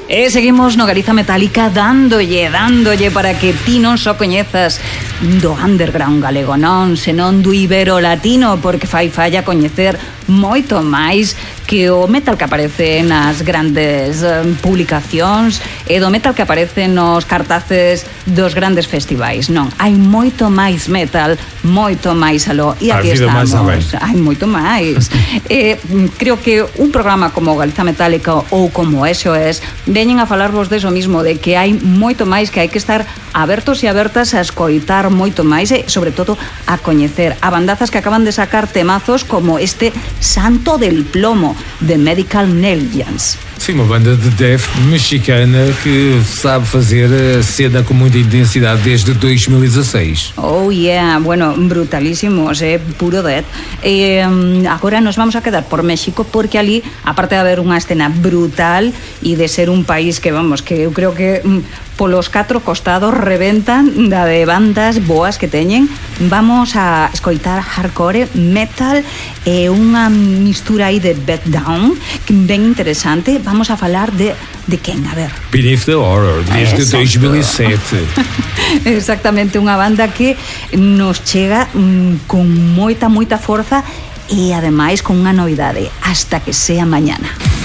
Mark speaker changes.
Speaker 1: E seguimos no Galiza Metálica dándolle para que ti non só coñezas do underground galego, non, senón do ibero latino, porque fai falla coñecer moito máis que o metal que aparece nas grandes publicacións e do metal que aparece nos cartaces dos grandes festivais. Non, hai moito máis metal, moito máis aló. E aquí estamos. Hai moito máis. Creo que un programa como Galiza Metálica ou como SOS veñen a falarvos deso mismo, de que hai moito máis, que hai que estar abertos e abertas a escoitar moito máis e, sobre todo, a coñecer a bandazas que acaban de sacar temazos como este Santo del Plomo, de Medical Negligence.
Speaker 2: Sim, uma banda de death mexicana que sabe fazer a cena com muita intensidade desde 2016.
Speaker 1: Oh yeah, bueno, brutalísimos, puro death. Agora nos vamos a quedar por México, porque ali, aparte de haber unha escena brutal e de ser un país que, vamos, que eu creo que polos 4 costados reventan da de bandas boas que teñen, vamos a escoitar hardcore, metal e unha mistura aí de beatdown ben interesante. Vamos a falar de quen? A ver.
Speaker 2: Beneath the Horror, desde 2007.
Speaker 1: Exactamente, unha banda que nos chega con moita forza e ademais con unha novidade, Hasta que sea mañana.